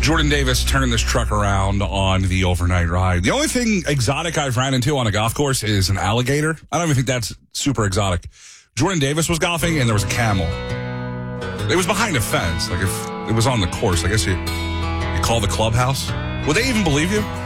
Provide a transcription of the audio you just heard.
Jordan Davis turning this truck around on the overnight ride. The only thing exotic I've ran into on a golf course is an alligator. I don't even think that's super exotic. Jordan Davis was golfing, and there was a camel. It was behind a fence. Like, if it was on the course, I guess you call the clubhouse. Would they even believe you?